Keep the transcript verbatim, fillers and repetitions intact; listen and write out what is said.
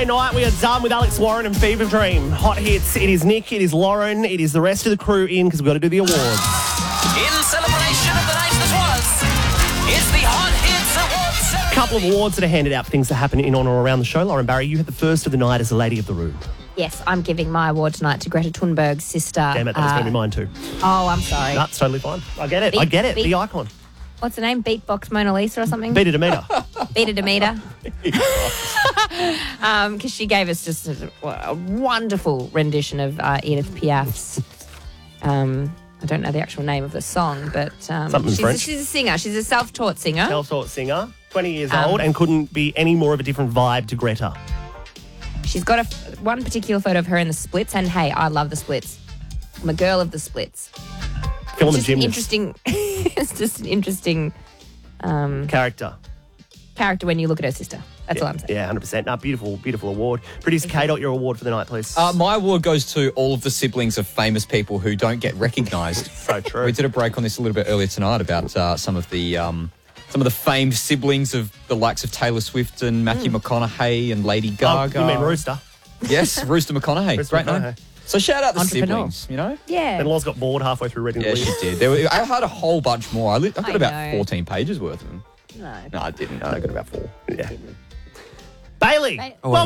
Friday night, we are done with Alex Warren and Fever Dream. Hot hits. It is Nick, it is Lauren, it is the rest of the crew in because we've got to do the awards. In celebration of the night that was, it's the Hot Hits Awards. A couple of awards that are handed out for things that happen in on or around the show. Lauren Barry, you had the first of the night as the lady of the room. Yes, I'm giving my award tonight to Greta Thunberg's sister. Damn it, that was uh, going to be mine too. Oh, I'm sorry. That's totally fine. I get it. Beat- I get it. beat- The icon. What's her name? Beatbox Mona Lisa or something? Beat it a meter. Beta Demeter. um, because she gave us just a, a wonderful rendition of uh, Edith Piaf's. Um, I don't know the actual name of the song, but um, Something she's, French. A, she's a singer. She's a self-taught singer. Self-taught singer, twenty years Um, old, and couldn't be any more of a different vibe to Greta. She's got a, one particular photo of her in the Splits, and hey, I love the Splits. I'm a girl of the Splits. Film and It's just an gymnast interesting. It's just an interesting um, character. character when you look at her sister. That's yeah, all I'm saying. Yeah, one hundred percent. No, beautiful, beautiful award. Producer K, dot your award for the night, please. Uh, my award goes to all of the siblings of famous people who don't get recognised. So true. We did a break on this a little bit earlier tonight about uh, some of the um, some of the famed siblings of the likes of Taylor Swift and Matthew McConaughey and Lady Oh, Gaga. you mean Rooster? Yes, Rooster McConaughey. Rooster Great name. McConaughey. So shout out the Entrepreneur. siblings, you know? Yeah. And Loz got bored halfway through reading Yeah, the she list. did. There were, I had a whole bunch more. I, li- I got I about know. fourteen pages worth of them. No. No, I didn't. No, I got about four. Yeah. Bailey, Ba- well